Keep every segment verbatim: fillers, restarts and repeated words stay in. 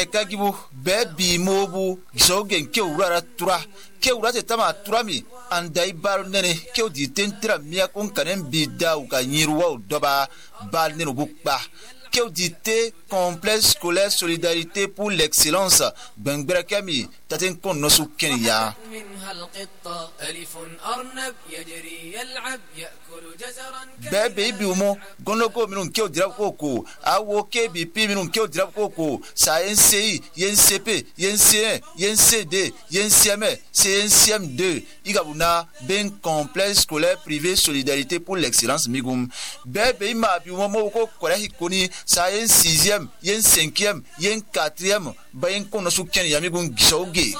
kagibu bebi mobu gisogen ke urara tura ke urate tama turami andai bar nene ke di tentra miya kun kanen bida u ka nyiruwa doba bal nenu bukba ke di te complexe scolaire solidarité pour l'excellence bengbera kami taten kon nosu kenya bebe bi umo gonoko minun ke dira koko awo ke bi pi minun ke dira koko sa N C I N C P N C un N C D N C M C N C M deux igabuna ben complexe scolaire privé solidarité pour l'excellence migum bebe ma bi umo ko kore hikoni sa N sixième N cinquième N quatrième bayen kon nosu kenya migum gisauge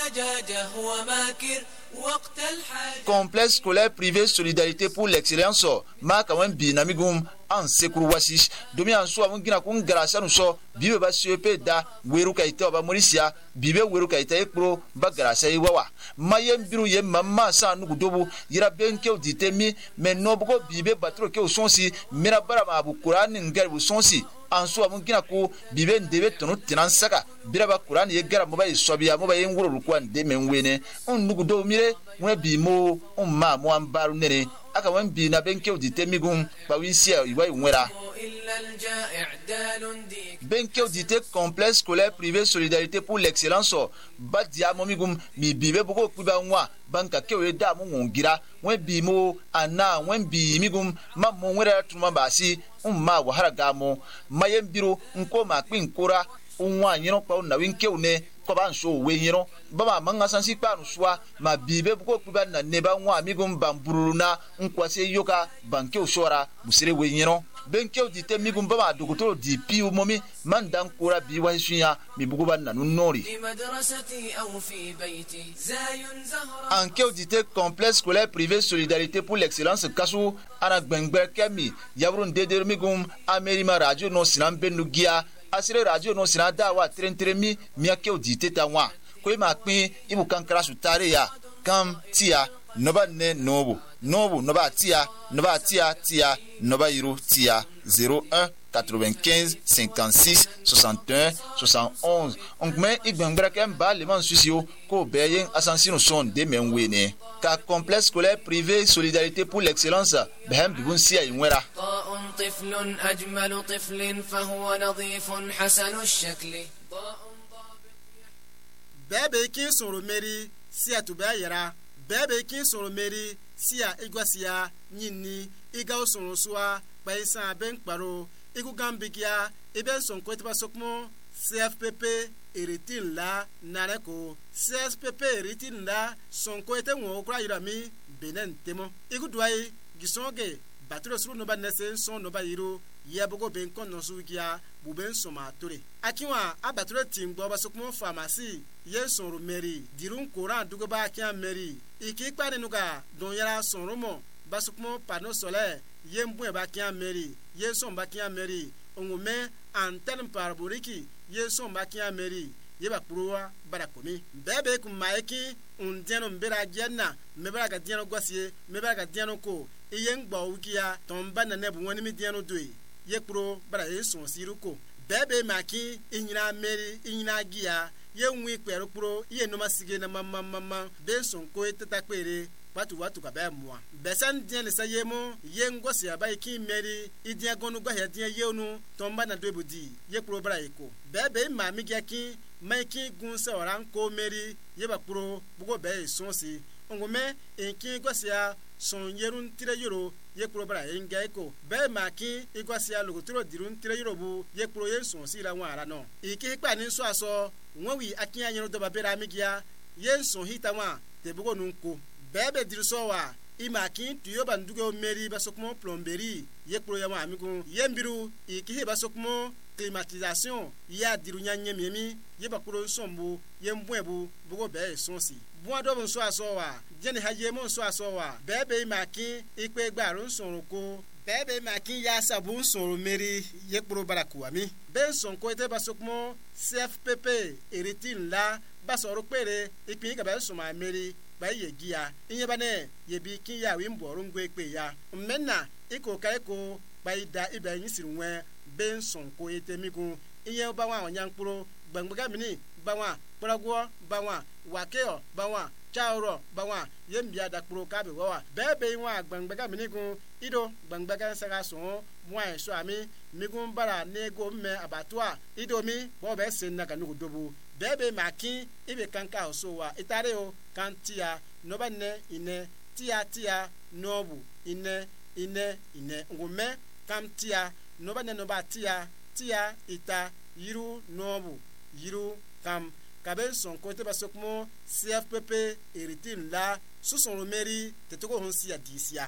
complexe scolaire privé solidarité pour l'excellence ma kawen binamigum en sekuru wasi domi an so amungina kun garasa no so bibe ba C E P da weru kaita ba morisia bibe weru kaita ekro ba garasa yi wawa mayem biru ye mamma sa nugu dobu yira benke oditemi menno boko bibe batro ke osonsi mira bara ma bu Qur'an ngar bu sonsi an so amungina ko bibe ndebe tono tinan saka biraba Qur'an ye gara mo ba isobia mo ba yen wuro ko ande menwene on nugu do mire mo bi mo on ma mo an baru nene aka wan bi na benke oditemi gun ba winsia iwa nwera benke odite complexe scolaire privé solidarité pour l'excellence badia momigum mi bibe boko kuba nwa banka kewe da mo ngira wen bi mo ana wen bi migum ma mo nwera tuma basi umma wa haraga mo mayem biro nko ma pin kora unwa nyino pa na winke une ko ban so we nyino baba manga sansi pa no swa ma bibe boko kuba na neba nwa migum bamburuna nkwase yoka banke osora musire we nyino benke odite migum baba dokotoro di pi umomi mandan kora bi wa sunya mi bugo ban na nori anke odite complexe scolaire privé solidarité pour l'excellence kasu ana gbengber kemi yabrun deder migum amerima radio no sinan benugia asire radio no sinan dawa trentremi miake odite tanwa ko ma pin ibu kankara su tare ya kam tia noba ne nobu nobu noba tia noba tia tia noba iru tia zéro un quatre-vingt-quinze cinquante-six soixante et un soixante et onze on met igbengbra kem ba le man susio ko beyen asansino son de menwene ka complexe scolaire privé solidarité pour l'excellence behem bibun sia inwera طفل أجمل طفل فهو نظيف حسن الشكل bebe kin soro meri sia tubayera bebe kin soro meri sia igwasia nyinni iga soro suwa baisa ben kparo igu gambigia iben son kwetba sokmo C F P P eritin la nareko C F P P eritin la son kwete wo kra yirami benen temo igu duai gisonge batro suru no ba nese son no ba yiro yabogo ben kon no sukia buben soma tore akiwa abatro timgbo ba sokmo pharmacie yeson romeri dirun koran dugo ba kian meri iki kpare nuga don yara son romo ba sokmo panneau solaire yembu ba kian meri yeson ba kian meri ongume antenne parabolique yeson ba kian meri yeba proa barakomi bebe kum maeki undiano mbera janna mebara ga diano gwasie mebara ga diano ko iyen gba ukia tomba na nebu woni mi diano doi ye pro bara yeson siruko bebe maki inyina meri inyina gia ye nwi kwero pro ye no masige na mama mama benson ko etata kwere patu watu ka ba muwa besan dien le sayemo ye ngosi abai ki meri idia gonu gwa he dien ye onu tomba na dobudi ye pro bara eko bebe mami gia ki maiki gunse oran ko meri ye ba pro bugo be sonsi ngome enki gwasia son yerun tire yoro ye pro bara enga eko be maki igwasia logotoro dirun tire yoro bu ye pro ye sonsi la wa ara no iki pa ni so aso wonwi akinya yero do ba bera migia ye son hitawa te bugo nunko bebe diruso wa imaki tuyo bandugo meri basokmo plomberie ye pro ya ma amigo ye mbiru iki basokmo climatisation ya dirunya nyemiemi ye bakuro sombu ye mbwebu bugo be sonsi bua do so aso wa jeni haje mo so aso wa bebe maki ipe gbarun sonroko bebe maki ya sabun sonro meri ye pro baraku ami ben son ko ete basokmo C F P P eritin la basoro pere ipin ga ba so ma meri ba ye gia inye bane ye bi kin ya wi mboru ngwe pe ya menna iko ka iko ba ida ibe yin sirunwe ben son ko ete migun iye ba wa onyankpuro gbangbega mini bawa kparago bawa wakeo bawa chauro bawa yembia dakpro kabe wawa bebe wa gbangbega mini gun ido gbangbega saga so mwa so ami migun bara nego me abatwa ido mi bo be senna kanu dobu bebe maki ibe kanka so wa itare o kantia no banne ine tia tia nobu ine ine ine ngume kam tia no banne no ba tia tia ita yiru nobu yiru kam kaben son kote basokmo C F P P eritin la sous son mairie te toko honsi ya disia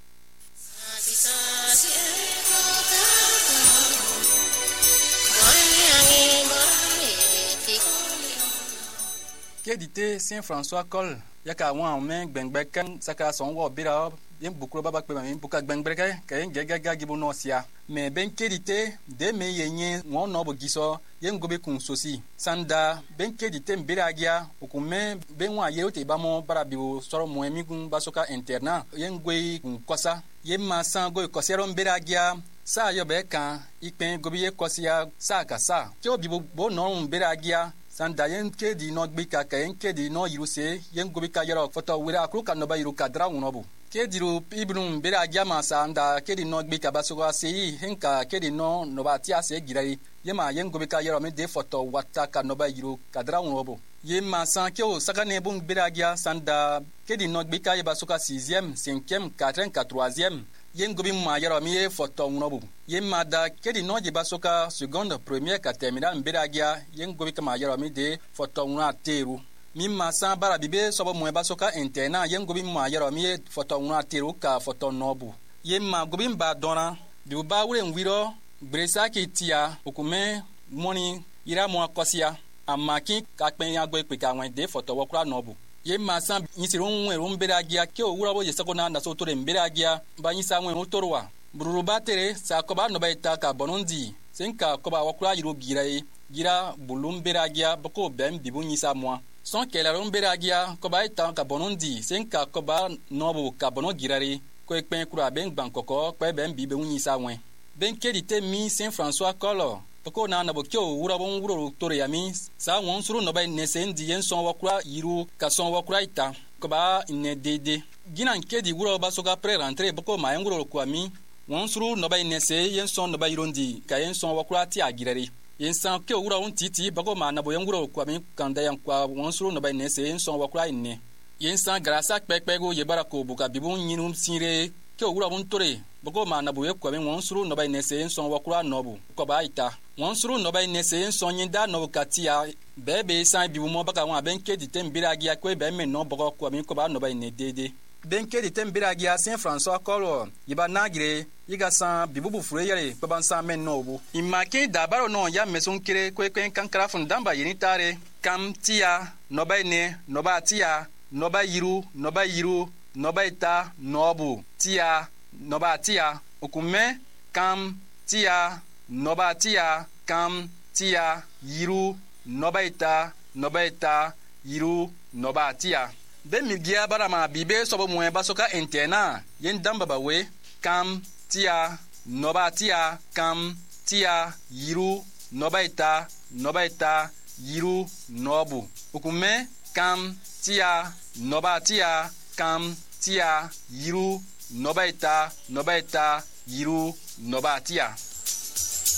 Kédité Saint-François Col yaka wan men gbengbeken saka son wo bira yen bukuro baba pe mi buka gbengbeke kayen gega gibo no sia mais ben kédité de me yenye won no bo giso yen gobe kun sosi sanda ben kédité mbiragia okume ben wa yeote bamo bara biwo soro mo emi kun basoka interna yen gwe kun kosa yen ma san go kosero mbiragia sa yo be kan ipen gobe ye kosia sa ka sa ke obibo bo no mbiragia sanda yen kedi no gbika ka yen kedi no yiruse yen gobi ka yero foto wira akru ka no ba yiru ka dra wonobu kedi ru ibnu bera jama sanda kedi no gbika basogo sei henka kedi no no ba ti ase girari yema yen gobi ka yero me de foto wata ka no ba yiru ka dra wonobu yema san ke o saka ne bun bera gia sanda kedi no gbika ye basoka sixième cinquième quatrième troisième yen gobi ma yero mi foto wonobu yema da kedi no je basoka seconde première ka terminale mbera gia yen gobi ka ma yero mi de foto wona teru mi ma san bara bibe sobo mo basoka interna yen gobi ma yero mi foto wona teru ka foto nobu yema gobi ba dona bi ba wure nwiro bresa ki tia okume moni ira mo akosia amaki ka pen ya gbe pe ka wen de foto wo kura nobu ye ma san yisiru nwe ru mbera gia ke o wura bo je sako na nda so to re mbera gia ba yisa nwe o torwa bururu batere sa ko ba no ba ita ka bonondi senka ko ba wakura yiru girai gira bulum mbera gia boko bem bibu yisa mo son ke la ru mbera gia ko ba ita ka bonondi senka ko ba no bo ka bono girari ko ekpen kura ben gbankoko pe bem bibe yisa nwe ben kedite mi Saint François Colo boko na na bokyo wura bon wuro tore yami sa won suru no ba nesendi yen son wakura yiru ka son wakura ita ko ba ne dede gina nkedi wuro ba soga pre rentrer boko ma yen wuro ko ami won suru no ba nese yen son no ba yirondi ka yen son wakura ti agirere yen san ke wuro on titi boko ma na bo yen wuro ko ami kanda yan kwa won suru no ba nese yen son wakura inne yen san grasa pepe go ye barako buka bibun yinum sire ke wuro bon tore boko ma na bo ye ko ami won suru no ba nese yen son wakura nobu ko ba ita won suru no ba nese yen son yinda no katia bebe san bibu mo baka won ben ke ditem biragia ko be men no boko ko ami ko ba no ba ne dede ben ke ditem biragia Saint François Colo yiba nagire yiga san bibu bu fure yare ko ban san men no bu imake da baro no ya mesun kire ko ko kankara fun damba yini tare kam tia no ba ne no ba tia no ba yiru no ba yiru no ba ita no bu tia no ba tia okume kam tia no ba tia kam tia yiru noba ita noba ita yiru noba tia ben mi gia bara ma bibe sobo mo basoka interna yen damba ba we kam tia noba tia kam tia yiru noba ita noba ita yiru nobu ukume kam tia noba tia kam tia yiru noba ita noba ita yiru noba tia